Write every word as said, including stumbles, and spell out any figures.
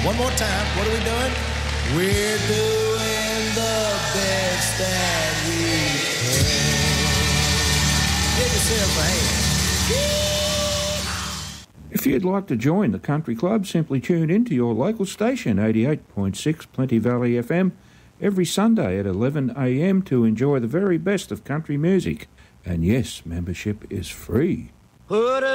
One more time. What are we doing? We're doing the best that we can. Give yourself a hand. If you'd like to join the country club, simply tune in to your local station, eighty-eight point six Plenty Valley F M, every Sunday at eleven a m to enjoy the very best of country music. And yes, membership is free. Put a